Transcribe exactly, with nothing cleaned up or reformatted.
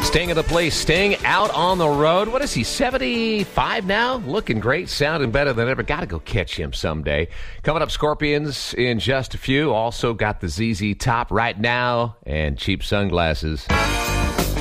Staying at the place, staying out on the road. What is he, seventy-five now? Looking great, sounding better than ever. Got to go catch him someday. Coming up, Scorpions in just a few. Also got the Z Z Top right now and cheap sunglasses.